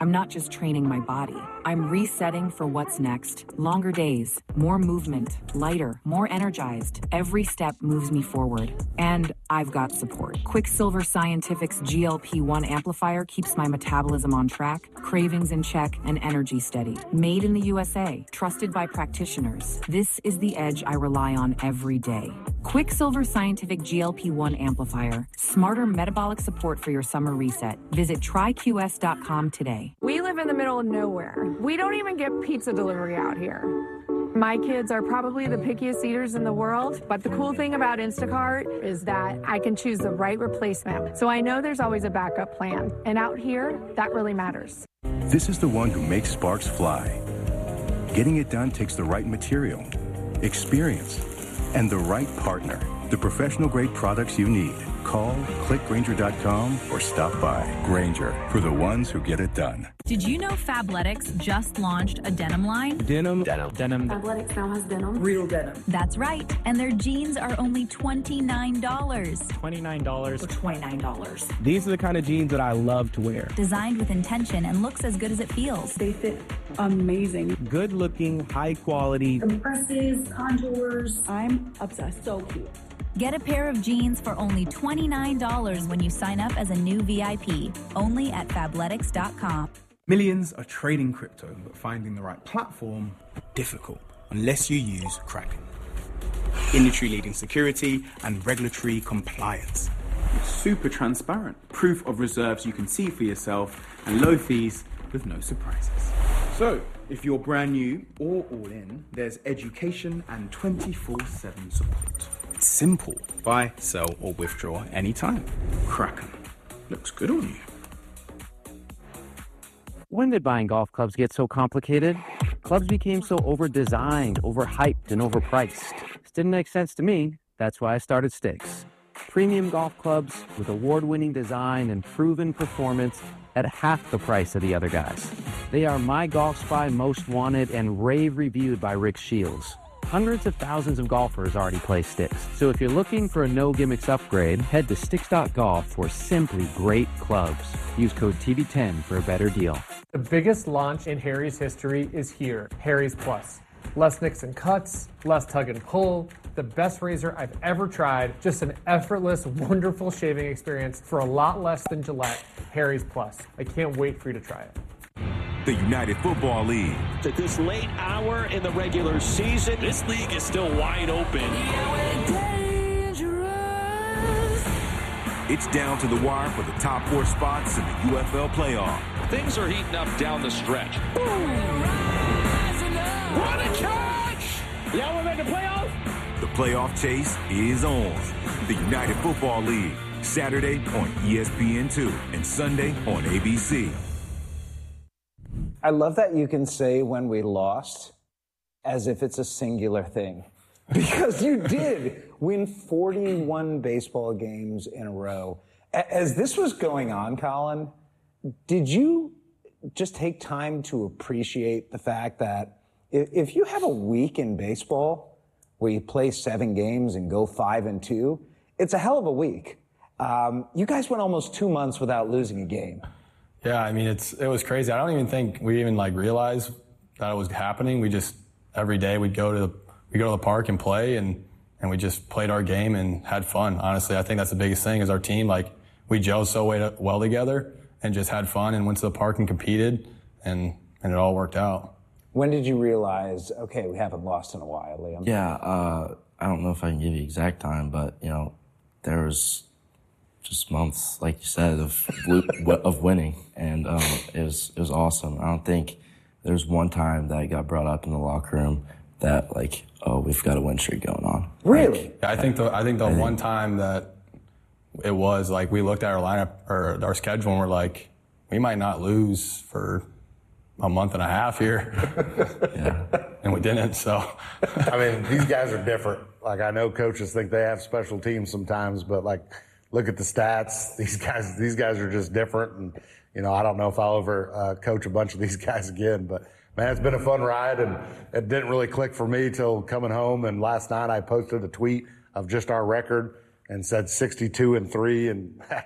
I'm not just training my body. I'm resetting for what's next. Longer days, more movement, lighter, more energized. Every step moves me forward. And I've got support. Quicksilver Scientific's GLP-1 amplifier keeps my metabolism on track, cravings in check, and energy steady. Made in the USA, trusted by practitioners. This is the edge I rely on every day. Quicksilver Scientific GLP-1 amplifier. Smarter metabolic support for your summer reset. Visit tryqs.com today. We live in the middle of nowhere. We don't even get pizza delivery out here. My kids are probably the pickiest eaters in the world, but the cool thing about Instacart is that I can choose the right replacement. So I know there's always a backup plan. And out here, that really matters. This is the one who makes sparks fly. Getting it done takes the right material, experience, and the right partner. The professional-grade products you need. Call, click Grainger.com, or stop by. Grainger, for the ones who get it done. Did you know Fabletics just launched a denim line? Denim. Fabletics now has denim. Real denim. That's right. And their jeans are only $29. $29. For $29. These are the kind of jeans that I love to wear. Designed with intention and looks as good as it feels. They fit amazing. Good looking, high quality. Compresses, contours. I'm obsessed. So cute. Get a pair of jeans for only $29 when you sign up as a new VIP. Only at Fabletics.com. Millions are trading crypto, but finding the right platform, difficult, unless you use Kraken. Industry-leading security and regulatory compliance. It's super transparent. Proof of reserves you can see for yourself, and low fees with no surprises. So, if you're brand new or all in, there's education and 24/7 support. It's simple. Buy, sell, or withdraw anytime. Kraken. Looks good on you. When did buying golf clubs get so complicated? Clubs became so over-designed, overhyped, and overpriced. This didn't make sense to me. That's why I started Sticks. Premium golf clubs with award-winning design and proven performance at half the price of the other guys. They are My Golf Spy Most Wanted and rave reviewed by Rick Shields. Hundreds of thousands of golfers already play Sticks. So if you're looking for a no-gimmicks upgrade, head to Sticks.golf for simply great clubs. Use code TV10 for a better deal. The biggest launch in Harry's history is here, Harry's Plus. Less nicks and cuts, less tug and pull, the best razor I've ever tried, just an effortless, wonderful shaving experience for a lot less than Gillette. Harry's Plus. I can't wait for you to try it. The United Football League. At this late hour in the regular season, this league is still wide open. It's down to the wire for the top 4 spots in the UFL playoff. Things are heating up down the stretch. Boom! What a catch! Y'all want to make the playoffs? The playoff chase is on. The United Football League, Saturday on ESPN2 and Sunday on ABC. I love that you can say when we lost as if it's a singular thing. Because you did win 41 baseball games in a row. As this was going on, Colin, did you just take time to appreciate the fact that if you have a week in baseball where you play 7 games and go 5-2, it's a hell of a week. You guys went almost 2 months without losing a game. Yeah, I mean, it was crazy. I don't even think we even realized that it was happening. We just, every day we'd go to the park and play and we just played our game and had fun. Honestly, I think that's the biggest thing is our team, we gelled so well together and just had fun and went to the park and competed and it all worked out. When did you realize, okay, we haven't lost in a while, Liam? Yeah, I don't know if I can give you exact time, but, there was just months, like you said, of winning, and it was awesome. I don't think there's one time that got brought up in the locker room that we've got a win streak going on. Really? I think the one time that it was we looked at our lineup or our schedule and we're like, we might not lose for a month and a half here. Yeah. And we didn't, so. I mean, these guys are different. I know coaches think they have special teams sometimes, but look at the stats. These guys are just different. And, I don't know if I'll ever coach a bunch of these guys again. But, man, it's been a fun ride. And it didn't really click for me till coming home. And last night I posted a tweet of just our record and said 62-3. And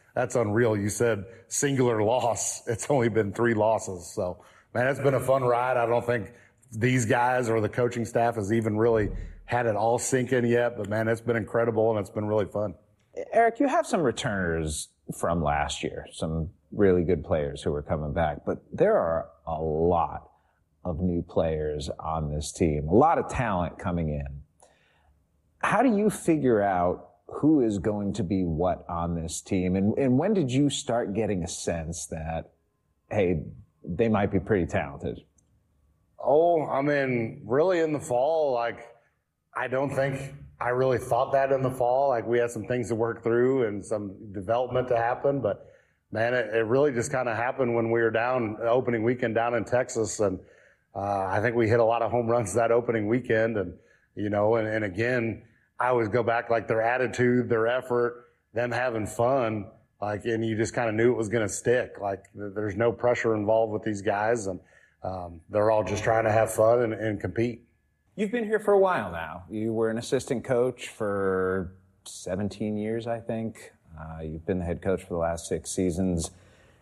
That's unreal. You said singular loss. It's only been 3 losses. So, man, it's been a fun ride. I don't think these guys or the coaching staff has even really had it all sink in yet. But, man, it's been incredible, and it's been really fun. Eric, you have some returners from last year, some really good players who are coming back. But there are a lot of new players on this team, a lot of talent coming in. How do you figure out who is going to be what on this team? And when did you start getting a sense that, hey, they might be pretty talented? Oh, I mean, really in the fall, I don't think I really thought that in the fall. We had some things to work through and some development to happen. But, man, it really just kind of happened when we were down opening weekend down in Texas. And I think we hit a lot of home runs that opening weekend. And, and again, I always go back, their attitude, their effort, them having fun, and you just kind of knew it was going to stick. There's no pressure involved with these guys, and they're all just trying to have fun and compete. You've been here for a while now. You were an assistant coach for 17 years, I think. You've been the head coach for the last 6 seasons.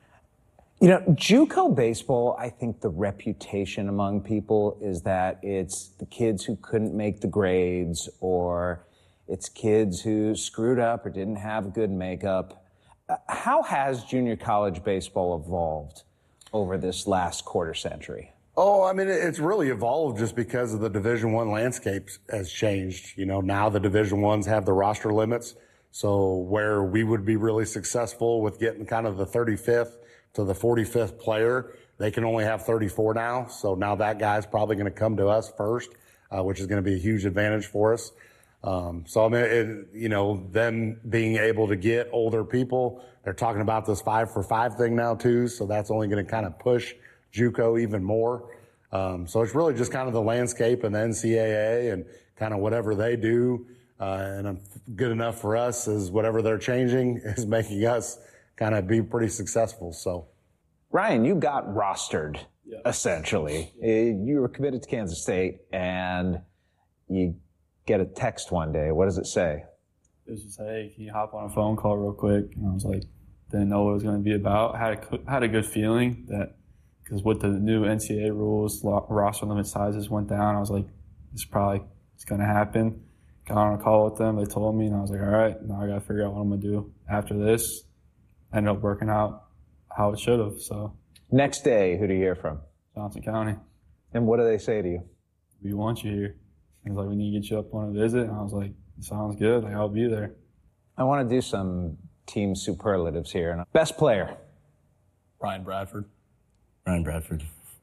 JUCO baseball, I think the reputation among people is that it's the kids who couldn't make the grades, or it's kids who screwed up or didn't have good makeup. How has junior college baseball evolved over this last quarter century? Oh, I mean, it's really evolved just because of the Division I landscape has changed. Now the Division I's have the roster limits. So where we would be really successful with getting kind of the 35th to the 45th player, they can only have 34 now. So now that guy's probably going to come to us first, which is going to be a huge advantage for us. So, I mean, them being able to get older people, they're talking about this 5-for-5 thing now too. So that's only going to kind of push JUCO even more. So it's really just kind of the landscape and the NCAA and kind of whatever they do. And good enough for us is whatever they're changing is making us kind of be pretty successful. So, Ryan, you got rostered, essentially. You were committed to Kansas State, and you get a text one day. What does it say? It was just, hey, can you hop on a phone call real quick? And I was like, didn't know what it was going to be about. Had a good feeling that, because with the new NCAA rules, roster limit sizes went down. I was like, it's going to happen. Got on a call with them. They told me, and I was like, all right, now I got to figure out what I'm going to do after this. Ended up working out how it should have. So next day, who do you hear from? Johnson County. And what do they say to you? We want you here. He was like, we need to get you up on a visit. And I was like, sounds good. I'll be there. I want to do some team superlatives here. Best player? Ryan Bradford. Ryan Bradford.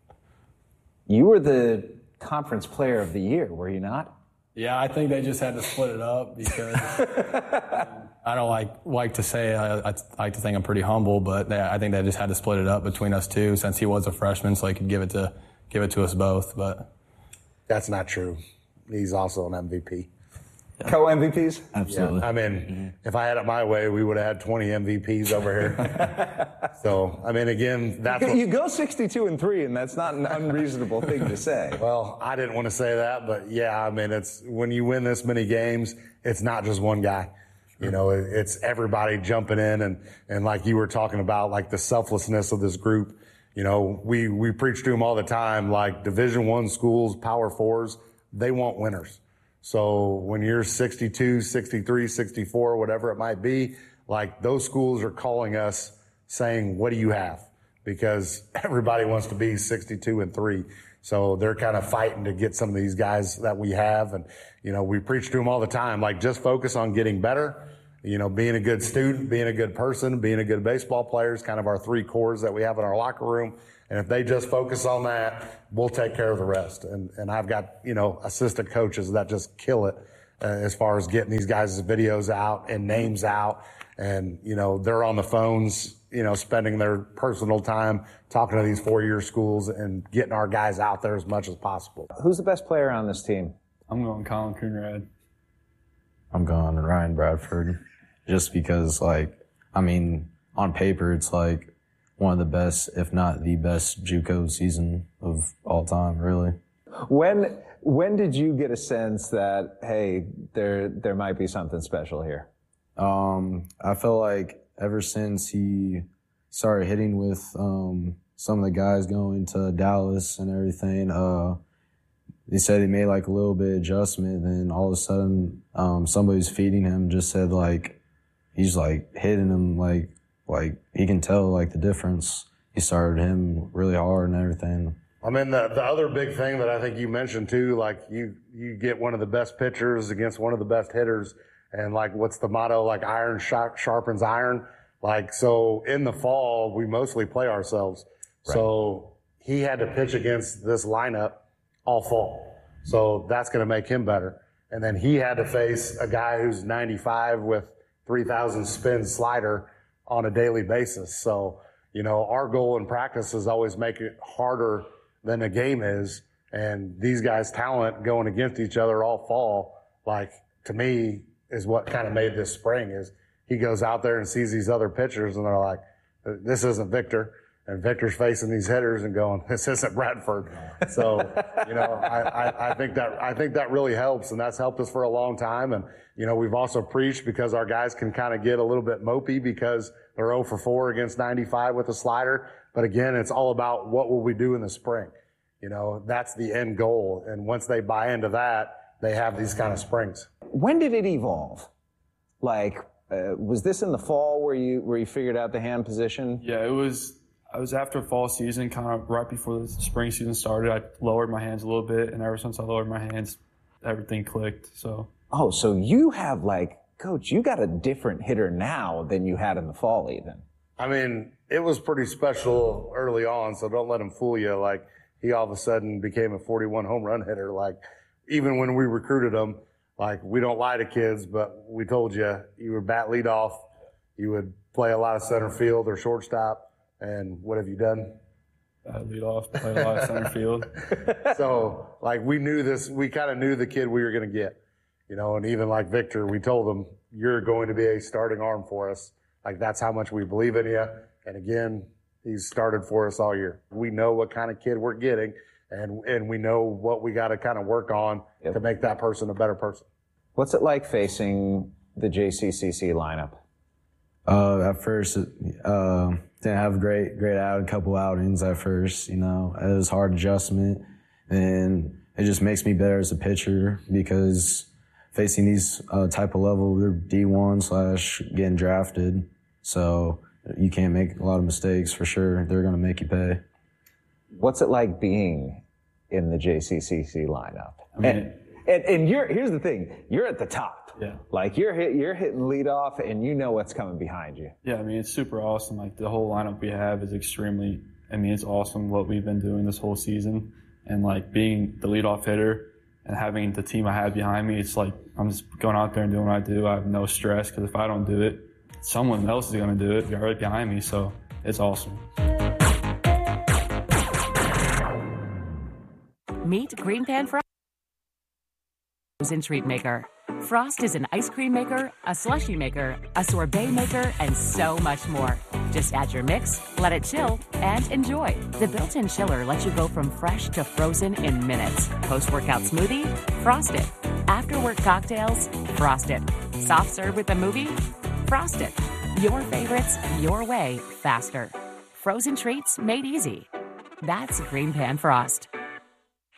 You were the conference player of the year, were you not? Yeah, I think they just had to split it up because I don't like to say I like to think I'm pretty humble, but I think they just had to split it up between us two since he was a freshman, so he could give it to us both. But that's not true. He's also an MVP. Yeah. Co-MVPs? Absolutely. Yeah. I mean, if I had it my way, we would have had 20 MVPs over here. So, I mean, again, that's you go 62-3, and that's not an unreasonable thing to say. Well, I didn't want to say that, but yeah, I mean, it's when you win this many games, it's not just one guy. It's everybody jumping in and like you were talking about, like the selflessness of this group. We preach to them all the time, like Division I schools, Power Fours, they want winners. So when you're 62, 63, 64, whatever it might be, like those schools are calling us saying, what do you have? Because everybody wants to be 62-3. So they're kind of fighting to get some of these guys that we have. And, we preach to them all the time, like just focus on getting better, being a good student, being a good person, being a good baseball player is kind of our 3 cores that we have in our locker room. And if they just focus on that, we'll take care of the rest. And I've got, assistant coaches that just kill it as far as getting these guys' videos out and names out. And, they're on the phones, spending their personal time talking to these 4-year schools and getting our guys out there as much as possible. Who's the best player on this team? I'm going Colin Coonrad. I'm going Ryan Bradford. Just because, on paper, it's one of the best, if not the best, JUCO season of all time, really. When did you get a sense that, hey, there might be something special here? I feel like ever since he started hitting with some of the guys going to Dallas and everything, they said he made like a little bit of adjustment. Then all of a sudden, somebody's feeding him just said like he's like hitting him like he can tell like the difference. He started him really hard and everything. I mean, the other big thing that I think you mentioned too, like you get one of the best pitchers against one of the best hitters, and like what's the motto? Like iron sharpens iron. Like so in the fall we mostly play ourselves. Right. So he had to pitch against this lineup all fall. So that's going to make him better. And then he had to face a guy who's 95 with 3,000 spin slider on a daily basis. So, you know, our goal in practice is always make it harder than the game is. And these guys' talent going against each other all fall, like, to me, is what kind of made this spring is he goes out there and sees these other pitchers and they're like, this isn't Victor. And Victor's facing these hitters and going, this isn't Bradford. So, you know, I think that really helps, and that's helped us for a long time. And, you know, we've also preached because our guys can kind of get a little bit mopey because they're 0 for 4 against 95 with a slider. But again, it's all about what will we do in the spring. You know, that's the end goal. And once they buy into that, they have these kind of springs. When did it evolve? Like, was this in the fall where you figured out the hand position? Yeah, I was after fall season, kind of right before the spring season started. I lowered my hands a little bit, and ever since I lowered my hands, everything clicked. So. Oh, so you have like, Coach, you got a different hitter now than you had in the fall even. I mean, it was pretty special early on, so don't let him fool you. Like, he all of a sudden became a 41 home run hitter. Like, even when we recruited him, like, we don't lie to kids, but we told you would bat leadoff, you would play a lot of center field or shortstop. And what have you done? Lead off, play a lot of center field. So, like, we kind of knew the kid we were going to get, you know, and even like Victor, we told him, you're going to be a starting arm for us. Like, that's how much we believe in you. And again, he's started for us all year. We know what kind of kid we're getting, and we know what we got to kind of work on to make that person a better person. What's it like facing the JCCC lineup? At first, didn't have a great couple outings at first, you know. It was hard adjustment, and it just makes me better as a pitcher because facing these type of level, they're D1 / getting drafted, so you can't make a lot of mistakes for sure. They're going to make you pay. What's it like being in the JCCC lineup? I mean, and here's the thing, you're at the top. Yeah. Like, you're hitting leadoff, and you know what's coming behind you. Yeah, I mean, it's super awesome. Like, the whole lineup we have is extremely, I mean, it's awesome what we've been doing this whole season. And, like, being the leadoff hitter and having the team I have behind me, it's like I'm just going out there and doing what I do. I have no stress because if I don't do it, someone else is going to do it. They're right behind me, so it's awesome. Meet Green Pan Frozen Treat Maker. Frost is an ice cream maker, a slushie maker, a sorbet maker, and so much more. Just add your mix, let it chill, and enjoy. The built-in chiller lets you go from fresh to frozen in minutes. Post-workout smoothie? Frost it. After-work cocktails? Frost it. Soft serve with a movie? Frost it. Your favorites, your way, faster. Frozen treats made easy. That's Green Pan Frost.